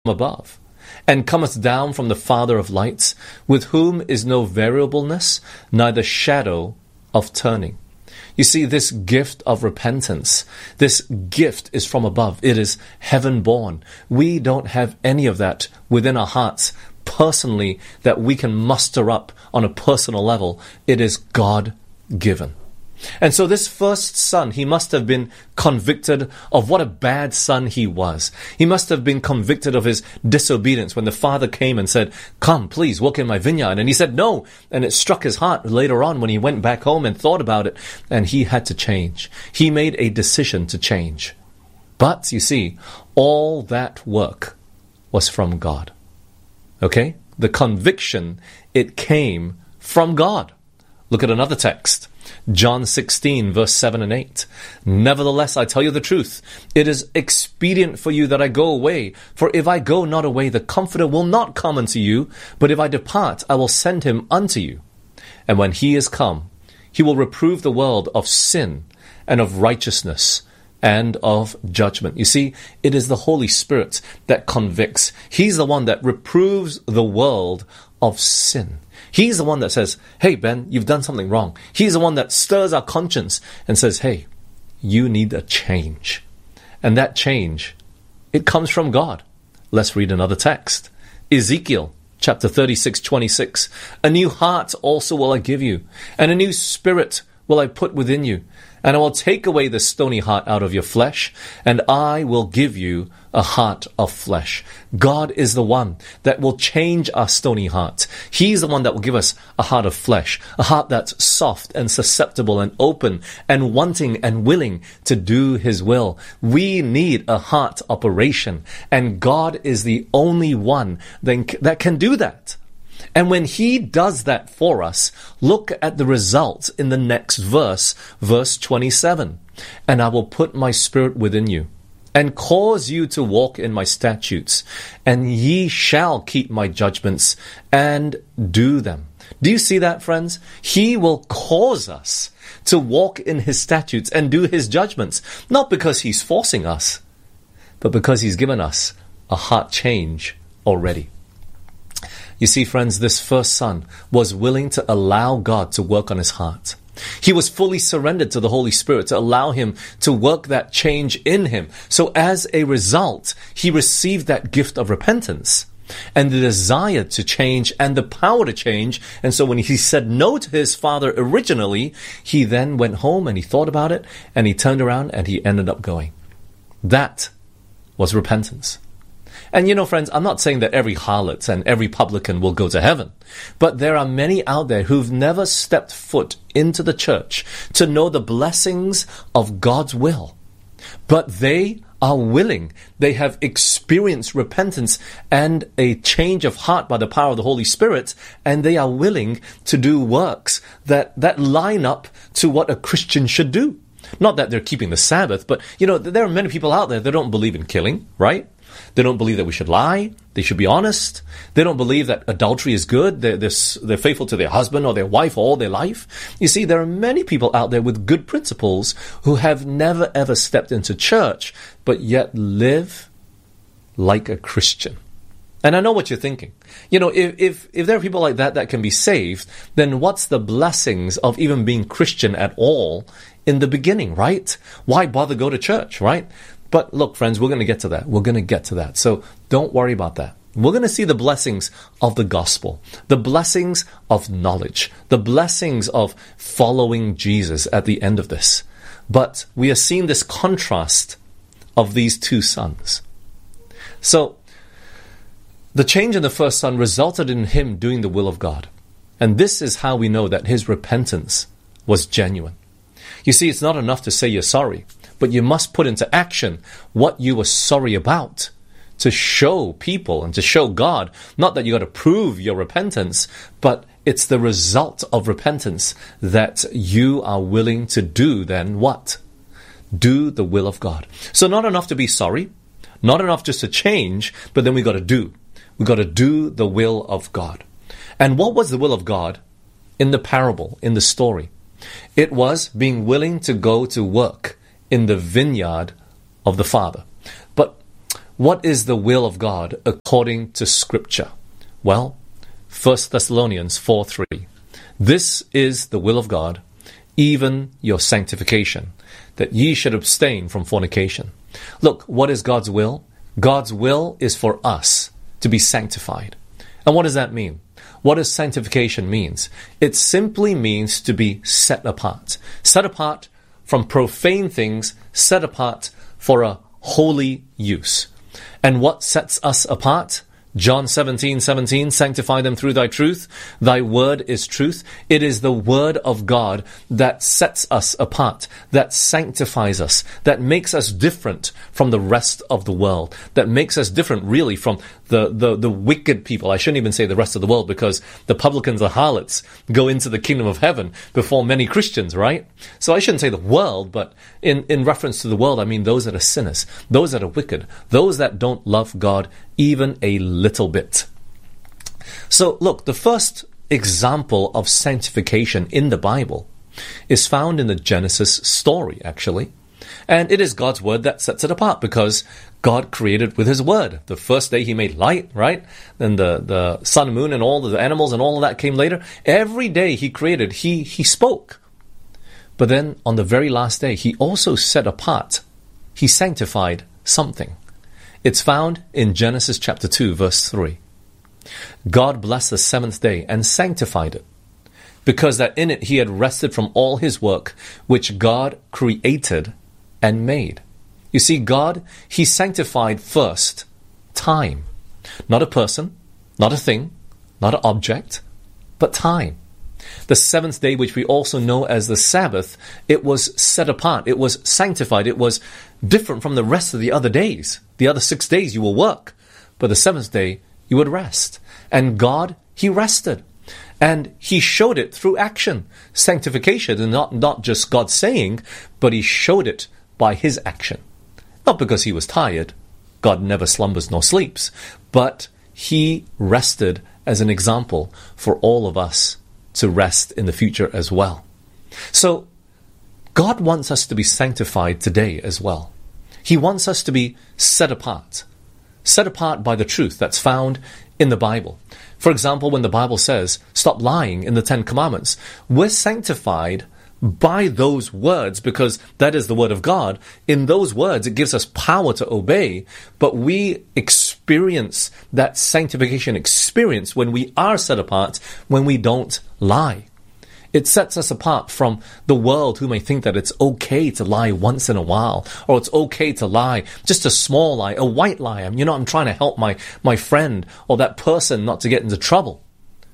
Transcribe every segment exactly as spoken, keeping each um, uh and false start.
above, and cometh down from the Father of lights, with whom is no variableness, neither shadow of turning. You see, this gift of repentance, this gift is from above. It is heaven-born. We don't have any of that within our hearts personally that we can muster up on a personal level. It is God-given. And so this first son, he must have been convicted of what a bad son he was. He must have been convicted of his disobedience when the father came and said, "Come, please, work in my vineyard." And he said, "No." And it struck his heart later on when he went back home and thought about it. And he had to change. He made a decision to change. But, you see, all that work was from God. Okay? The conviction, it came from God. Look at another text. John sixteen, verse seven and eight. "Nevertheless, I tell you the truth. It is expedient for you that I go away. For if I go not away, the Comforter will not come unto you. But if I depart, I will send him unto you. And when he is come, he will reprove the world of sin and of righteousness and of judgment." You see, it is the Holy Spirit that convicts. He's the one that reproves the world of sin. He's the one that says, "Hey, Ben, you've done something wrong." He's the one that stirs our conscience and says, "Hey, you need a change." And that change, it comes from God. Let's read another text. Ezekiel chapter thirty-six, twenty-six. "A new heart also will I give you, and a new spirit will I put within you. And I will take away the stony heart out of your flesh, and I will give you a heart of flesh." God is the one that will change our stony heart. He's the one that will give us a heart of flesh, a heart that's soft and susceptible and open and wanting and willing to do His will. We need a heart operation, and God is the only one that can do that. And when He does that for us, look at the results in the next verse, verse twenty-seven. "And I will put my spirit within you, and cause you to walk in my statutes, and ye shall keep my judgments, and do them." Do you see that, friends? He will cause us to walk in His statutes and do His judgments, not because He's forcing us, but because He's given us a heart change already. You see, friends, this first son was willing to allow God to work on his heart. He was fully surrendered to the Holy Spirit to allow Him to work that change in him. So as a result, he received that gift of repentance and the desire to change and the power to change. And so when he said no to his father originally, he then went home and he thought about it and he turned around and he ended up going. That was repentance. And you know, friends, I'm not saying that every harlot and every publican will go to heaven. But there are many out there who've never stepped foot into the church to know the blessings of God's will. But they are willing. They have experienced repentance and a change of heart by the power of the Holy Spirit. And they are willing to do works that, that line up to what a Christian should do. Not that they're keeping the Sabbath, but, you know, there are many people out there that don't believe in killing, right? They don't believe that we should lie. They should be honest. They don't believe that adultery is good. They're, they're, they're faithful to their husband or their wife all their life. You see, there are many people out there with good principles who have never ever stepped into church, but yet live like a Christian. And I know what you're thinking. You know, if, if, if there are people like that that can be saved, then what's the blessings of even being Christian at all in the beginning, right? Why bother go to church, right? But look, friends, we're going to get to that. We're going to get to that. So don't worry about that. We're going to see the blessings of the gospel, the blessings of knowledge, the blessings of following Jesus at the end of this. But we are seeing this contrast of these two sons. So the change in the first son resulted in him doing the will of God. And this is how we know that his repentance was genuine. You see, it's not enough to say you're sorry, but you must put into action what you were sorry about to show people and to show God, not that you got to prove your repentance, but it's the result of repentance that you are willing to do then what? Do the will of God. So not enough to be sorry, not enough just to change, but then we got to do. We got to do the will of God. And what was the will of God in the parable, in the story? It was being willing to go to work in the vineyard of the Father. But what is the will of God according to Scripture? Well, First Thessalonians four three. This is the will of God, even your sanctification, that ye should abstain from fornication. Look, what is God's will? God's will is for us to be sanctified. And what does that mean? What does sanctification means? It simply means to be set apart. Set apart from profane things, set apart for a holy use. And what sets us apart? John seventeen seventeen, sanctify them through thy truth. Thy word is truth. It is the word of God that sets us apart, that sanctifies us, that makes us different from the rest of the world, that makes us different really from the, the, the wicked people. I shouldn't even say the rest of the world, because the publicans or harlots go into the kingdom of heaven before many Christians, right? So I shouldn't say the world, but in, in reference to the world, I mean those that are sinners, those that are wicked, those that don't love God even a little bit. So look, the first example of sanctification in the Bible is found in the Genesis story, actually. And it is God's word that sets it apart, because God created with his word. The first day he made light, right? Then the, the sun, moon, and all the animals and all of that came later. Every day he created, he, he spoke. But then on the very last day, he also set apart, he sanctified something. It's found in Genesis chapter two, verse three. God blessed the seventh day and sanctified it, because that in it he had rested from all his work, which God created and made. You see, God, he sanctified first time. Not a person, not a thing, not an object, but time. The seventh day, which we also know as the Sabbath, it was set apart, it was sanctified, it was different from the rest of the other days. The other six days you will work, but the seventh day you would rest. And God, he rested. And he showed it through action. Sanctification is not, not just God saying, but he showed it by his action. Not because he was tired. God never slumbers nor sleeps. But he rested as an example for all of us to rest in the future as well. So, God wants us to be sanctified today as well. He wants us to be set apart. Set apart by the truth that's found in the Bible. For example, when the Bible says, stop lying in the Ten Commandments, we're sanctified by those words, because that is the word of God. In those words, it gives us power to obey, but we experience that sanctification experience when we are set apart, when we don't lie. It sets us apart from the world, who may think that it's okay to lie once in a while, or it's okay to lie, just a small lie, a white lie. You know, I'm trying to help my, my friend or that person not to get into trouble.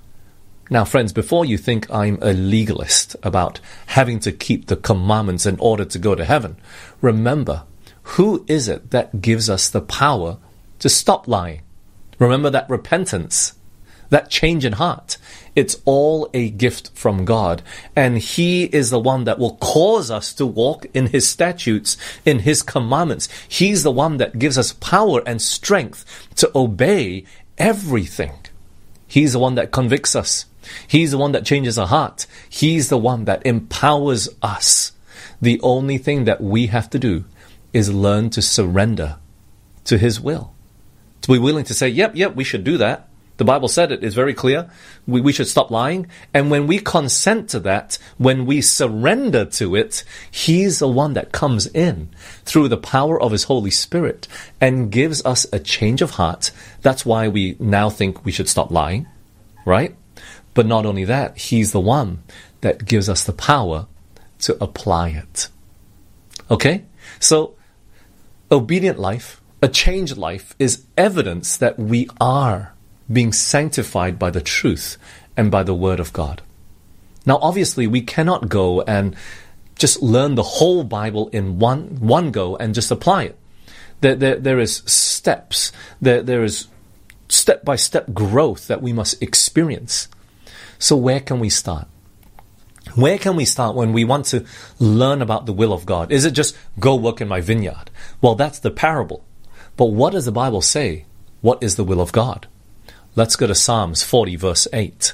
Now, friends, before you think I'm a legalist about having to keep the commandments in order to go to heaven, remember, who is it that gives us the power to stop lying? Remember that repentance, that change in heart. It's all a gift from God, and he is the one that will cause us to walk in his statutes, in his commandments. He's the one that gives us power and strength to obey everything. He's the one that convicts us. He's the one that changes our heart. He's the one that empowers us. The only thing that we have to do is learn to surrender to his will. To be willing to say, yep, yep, we should do that. The Bible said it is very clear. We, we should stop lying. And when we consent to that, when we surrender to it, he's the one that comes in through the power of his Holy Spirit and gives us a change of heart. That's why we now think we should stop lying, right? But not only that, he's the one that gives us the power to apply it. Okay? So, obedient life, a changed life, is evidence that we are being sanctified by the truth and by the word of God. Now, obviously, we cannot go and just learn the whole Bible in one, one go and just apply it. There, there, there is steps. There, there is step-by-step growth that we must experience. So where can we start? Where can we start when we want to learn about the will of God? Is it just go work in my vineyard? Well, that's the parable. But what does the Bible say? What is the will of God? Let's go to Psalms forty, verse eight.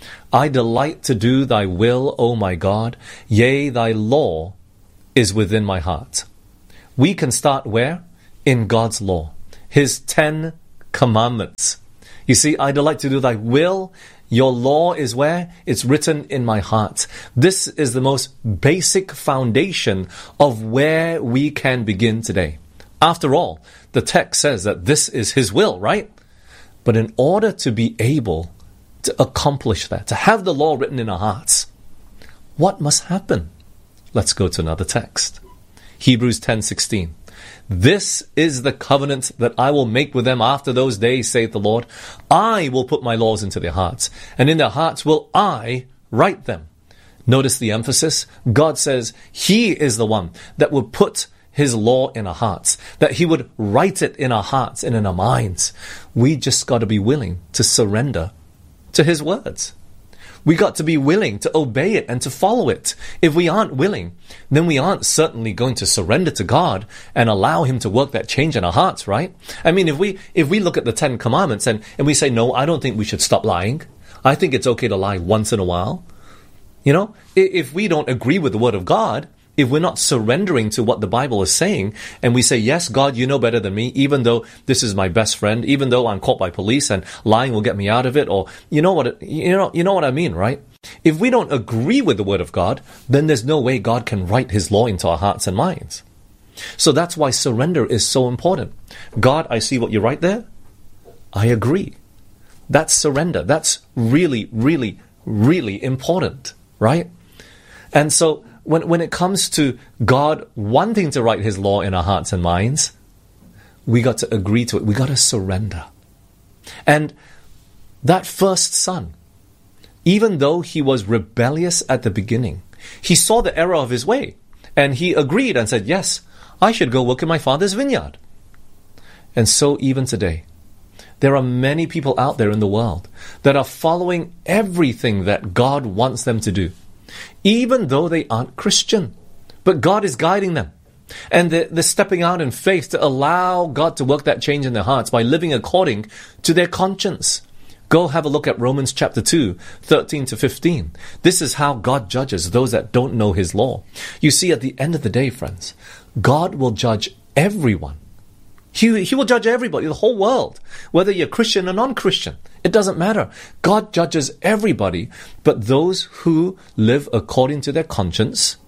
I delight to do thy will, O my God. Yea, thy law is within my heart. We can start where? In God's law. His Ten Commandments. You see, I delight to do thy will. Your law is where? It's written in my heart. This is the most basic foundation of where we can begin today. After all, the text says that this is His will, right? But in order to be able to accomplish that, to have the law written in our hearts, what must happen? Let's go to another text. Hebrews ten sixteen. This is the covenant that I will make with them after those days, saith the Lord. I will put my laws into their hearts, and in their hearts will I write them. Notice the emphasis. God says He is the one that will put His law in our hearts, that He would write it in our hearts and in our minds. We just got to be willing to surrender to His words. We got to be willing to obey it and to follow it. If we aren't willing, then we aren't certainly going to surrender to God and allow Him to work that change in our hearts, right? I mean, if we if we look at the Ten Commandments and, and we say, no, I don't think we should stop lying. I think it's okay to lie once in a while. You know, if we don't agree with the Word of God, if we're not surrendering to what the Bible is saying, and we say, yes, God, you know better than me, even though this is my best friend, even though I'm caught by police and lying will get me out of it, or you know what, it, you know, you know what I mean, right? If we don't agree with the Word of God, then there's no way God can write His law into our hearts and minds. So that's why surrender is so important. God, I see what you write there. I agree. That's surrender. That's really, really, really important, right? And so, When when it comes to God wanting to write His law in our hearts and minds, we got to agree to it. We got to surrender. And that first son, even though he was rebellious at the beginning, he saw the error of his way. And he agreed and said, yes, I should go work in my father's vineyard. And so even today, there are many people out there in the world that are following everything that God wants them to do, even though they aren't Christian. But God is guiding them. And they're, they're stepping out in faith to allow God to work that change in their hearts by living according to their conscience. Go have a look at Romans chapter two, thirteen to fifteen. This is how God judges those that don't know His law. You see, at the end of the day, friends, God will judge everyone. He, he will judge everybody, the whole world, whether you're Christian or non-Christian. It doesn't matter. God judges everybody, but those who live according to their conscience,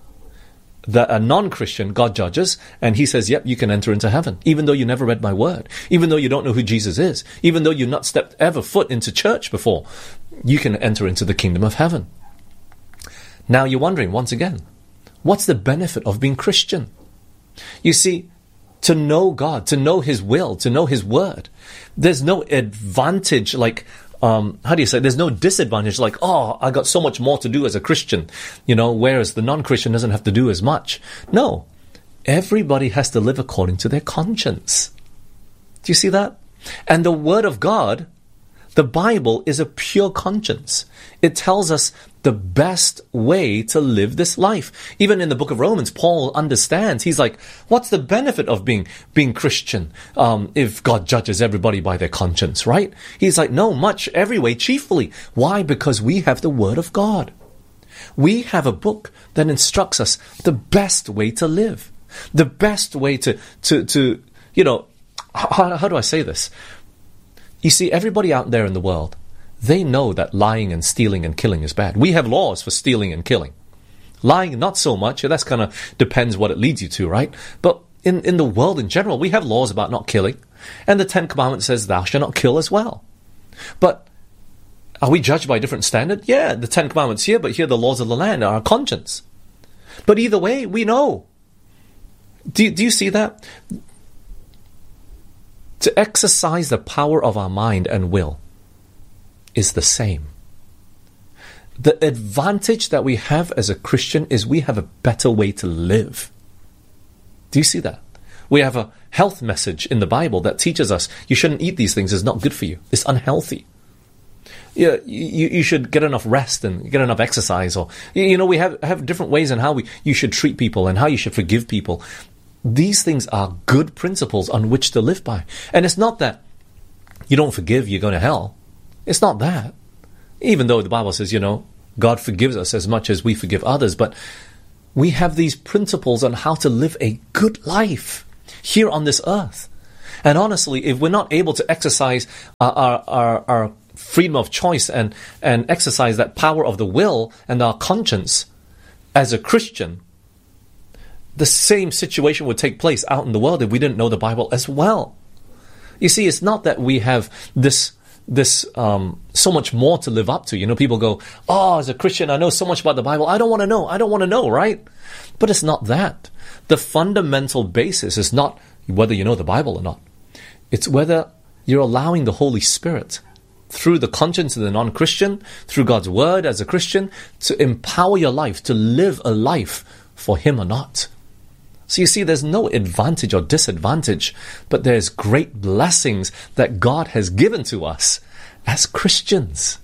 that a non-Christian, God judges, and He says, yep, you can enter into heaven, even though you never read my word, even though you don't know who Jesus is, even though you've not stepped ever foot into church before, you can enter into the kingdom of heaven. Now you're wondering, once again, what's the benefit of being Christian? You see, to know God, to know His will, to know His word, there's no advantage like, um, how do you say, there's no disadvantage like, oh, I got so much more to do as a Christian, you know, whereas the non-Christian doesn't have to do as much. No, everybody has to live according to their conscience. Do you see that? And the Word of God, the Bible, is a pure conscience. It tells us the best way to live this life. Even in the book of Romans, Paul understands. He's like, what's the benefit of being being Christian um, if God judges everybody by their conscience, right? He's like, no, much, every way, chiefly. Why? Because we have the Word of God. We have a book that instructs us the best way to live. The best way to, to, to you know, how, how do I say this? You see, everybody out there in the world, they know that lying and stealing and killing is bad. We have laws for stealing and killing. Lying, not so much. That's kind of depends what it leads you to, right? But in, in the world in general, we have laws about not killing. And the Ten Commandments says, thou shalt not kill as well. But are we judged by a different standard? Yeah, the Ten Commandments here, but here the laws of the land are our conscience. But either way, we know. Do, do you see that? To exercise the power of our mind and will is the same. The advantage that we have as a Christian is we have a better way to live. Do you see that? We have a health message in the Bible that teaches us you shouldn't eat these things. It's not good for you. It's unhealthy. Yeah, you, you should get enough rest and get enough exercise. Or, you know, we have, have different ways in how we you should treat people and how you should forgive people. These things are good principles on which to live by. And it's not that you don't forgive, you're going to hell. It's not that. Even though the Bible says, you know, God forgives us as much as we forgive others. But we have these principles on how to live a good life here on this earth. And honestly, if we're not able to exercise our, our, our, our freedom of choice and, and exercise that power of the will and our conscience as a Christian, the same situation would take place out in the world if we didn't know the Bible as well. You see, it's not that we have this this um, so much more to live up to. You know, people go, oh, as a Christian, I know so much about the Bible. I don't want to know. I don't want to know, right? But it's not that. The fundamental basis is not whether you know the Bible or not. It's whether you're allowing the Holy Spirit, through the conscience of the non-Christian, through God's Word as a Christian, to empower your life, to live a life for Him or not. So you see, there's no advantage or disadvantage, but there's great blessings that God has given to us as Christians.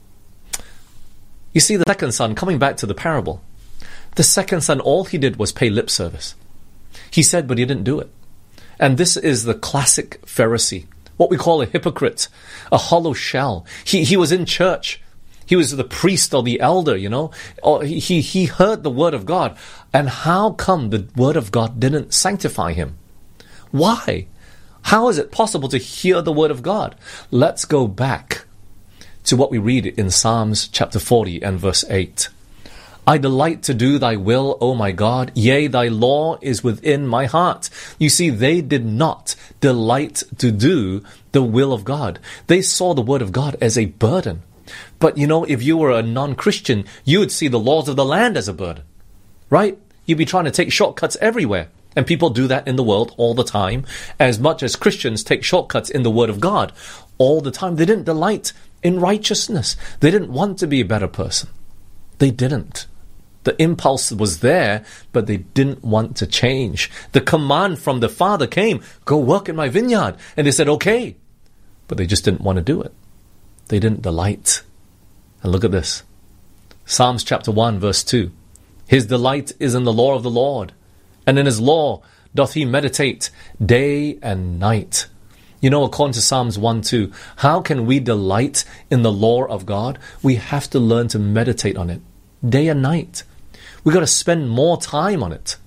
You see, the second son, coming back to the parable, the second son, all he did was pay lip service. He said, but he didn't do it. And this is the classic Pharisee, what we call a hypocrite, a hollow shell. He, he was in church. He was the priest or the elder, you know. Or he, he, he heard the word of God. And how come the word of God didn't sanctify him? Why? How is it possible to hear the word of God? Let's go back to what we read in Psalms chapter forty and verse eight. I delight to do thy will, O my God. Yea, thy law is within my heart. You see, they did not delight to do the will of God. They saw the word of God as a burden. But, you know, if you were a non-Christian, you would see the laws of the land as a burden, right? You'd be trying to take shortcuts everywhere. And people do that in the world all the time, as much as Christians take shortcuts in the Word of God all the time. They didn't delight in righteousness. They didn't want to be a better person. They didn't. The impulse was there, but they didn't want to change. The command from the Father came, go work in my vineyard. And they said, okay. But they just didn't want to do it. They didn't delight. And look at this. Psalms chapter one, verse two. His delight is in the law of the Lord, and in his law doth he meditate day and night. You know, according to Psalms one two, how can we delight in the law of God? We have to learn to meditate on it day and night. We've got to spend more time on it.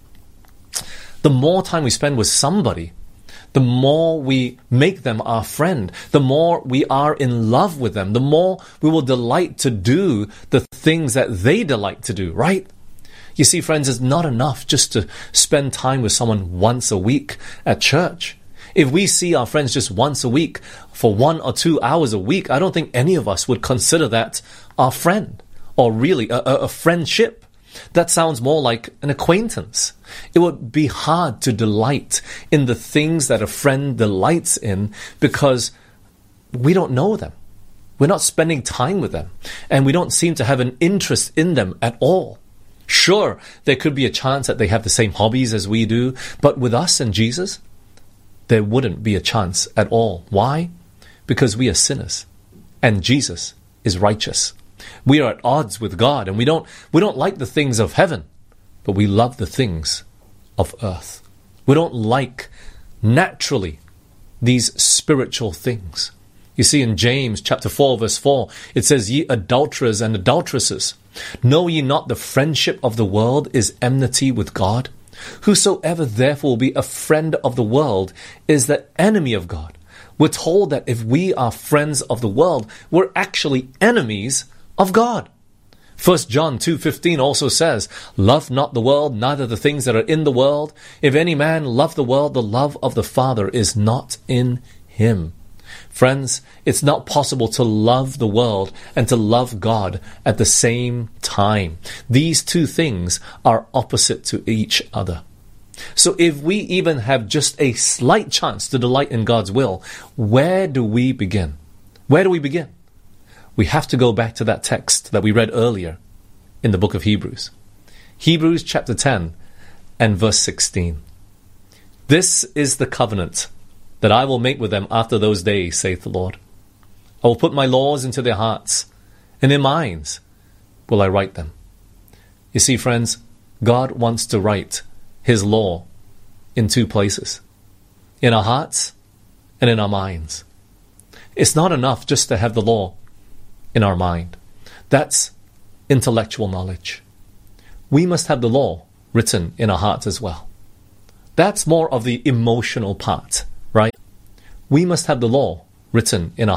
The more time we spend with somebody, the more we make them our friend, the more we are in love with them, the more we will delight to do the things that they delight to do, right? You see, friends, it's not enough just to spend time with someone once a week at church. If we see our friends just once a week for one or two hours a week, I don't think any of us would consider that our friend or really a, a, a friendship. That sounds more like an acquaintance. It would be hard to delight in the things that a friend delights in because we don't know them. We're not spending time with them, and we don't seem to have an interest in them at all. Sure, there could be a chance that they have the same hobbies as we do, but with us and Jesus, there wouldn't be a chance at all. Why? Because we are sinners, and Jesus is righteous. We are at odds with God, and we don't we don't like the things of heaven, but we love the things of earth. We don't like, naturally, these spiritual things. You see, in James chapter four, verse four, it says, Ye adulterers and adulteresses, know ye not the friendship of the world is enmity with God? Whosoever therefore will be a friend of the world is the enemy of God. We're told that if we are friends of the world, we're actually enemies of God. First John two fifteen also says, Love not the world, neither the things that are in the world. If any man love the world, the love of the Father is not in him. Friends, it's not possible to love the world and to love God at the same time. These two things are opposite to each other. So if we even have just a slight chance to delight in God's will, where do we begin? Where do we begin? We have to go back to that text that we read earlier in the book of Hebrews. Hebrews chapter ten and verse sixteen. This is the covenant that I will make with them after those days, saith the Lord. I will put my laws into their hearts, and in minds will I write them. You see, friends, God wants to write His law in two places, in our hearts and in our minds. It's not enough just to have the law in our mind. That's intellectual knowledge. We must have the law written in our hearts as well. That's more of the emotional part, right? we must have the law written in our